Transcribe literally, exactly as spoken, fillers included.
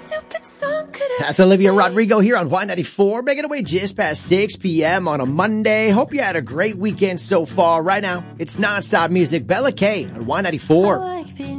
stupid song could ever That's Olivia say. Rodrigo here on Y ninety-four, making it away just past six p.m. on a Monday. Hope you had a great weekend so far. Right now, it's nonstop music. Bella K on Y ninety-four. I like being